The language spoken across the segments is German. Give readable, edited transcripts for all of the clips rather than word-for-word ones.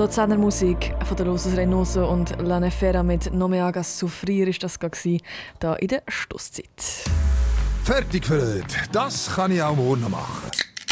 Luzerner Musik von der Roses Reynoso und La Nefera mit «No me hagas sufrir» war das hier in der Stosszeit. Fertig für heute. Das kann ich auch morgen noch machen.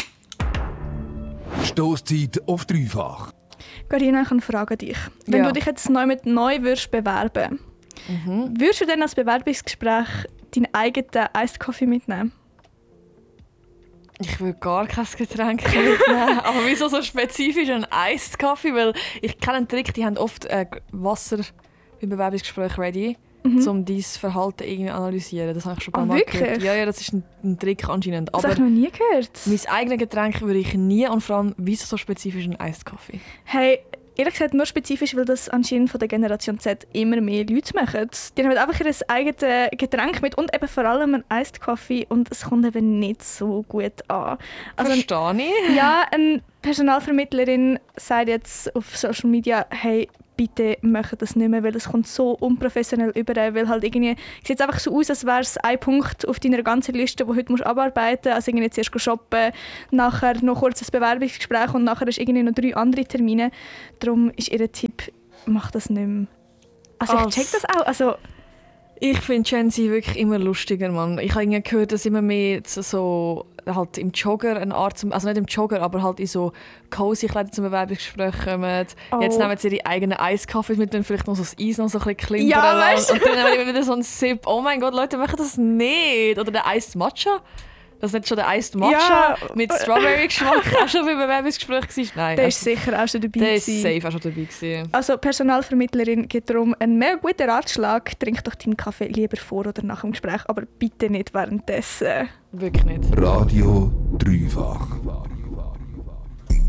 Stosszeit auf dreifach. Carina, ich habe eine Frage an dich. Wenn du dich jetzt neu würdest bewerben, würdest du dann als Bewerbungsgespräch deinen eigenen Iced Coffee mitnehmen? Ich will gar kein Getränk mitnehmen. Aber wieso so spezifisch ein Iced Coffee? Weil ich kenne einen Trick, die haben oft Wasser beim Bewerbungsgespräch ready, um dein Verhalten irgendwie analysieren. Das habe ich schon ein paar Mal gehört. Ja, das ist ein Trick anscheinend. Das habe ich noch nie gehört. Mein eigenes Getränk würde ich nie, und vor allem, wieso so spezifisch ein Iced Coffee? Hey, ehrlich gesagt nur spezifisch, weil das anscheinend von der Generation Z immer mehr Leute machen. Die haben einfach ihr eigenes Getränk mit und eben vor allem einen Iced Coffee und es kommt eben nicht so gut an. Also, verstehe ich. Ja, eine Personalvermittlerin sagt jetzt auf Social Media, hey, bitte macht das nicht mehr, weil es kommt so unprofessionell über, weil halt irgendwie sieht es einfach so aus, als wäre es ein Punkt auf deiner ganzen Liste, wo heute musst abarbeiten musst. Also irgendwie zuerst shoppen, nachher noch kurz ein Bewerbungsgespräch und nachher ist irgendwie noch 3 andere Termine. Darum ist ihr Tipp, mach das nicht mehr. Also ich check das auch. Also, ich finde Gen Z wirklich immer lustiger, Mann. Ich habe gehört, dass immer mehr so halt im Jogger eine Art, also nicht im Jogger, aber halt in so cozy Kleidern zum Bewerbungsgespräch kommen. Jetzt nehmen sie ihre eigenen Eiskaffee mit, dann vielleicht noch so das Eis noch so ein bisschen klimpern. Ja, weißt du? Und dann nehmen wir wieder so einen Sip. Oh mein Gott, Leute, machen das nicht. Oder der Iced Matcha. Das ist nicht schon der Iced Matcha mit Strawberry-Geschmack auch schon beim Bewerbungsgespräch war? Nein. Der ist sicher auch schon dabei. Der ist safe auch schon dabei gewesen. Also Personalvermittlerin geht darum, einen mehr guten Ratschlag, trink doch deinen Kaffee lieber vor oder nach dem Gespräch, aber bitte nicht währenddessen. Wirklich nicht. Radio dreifach.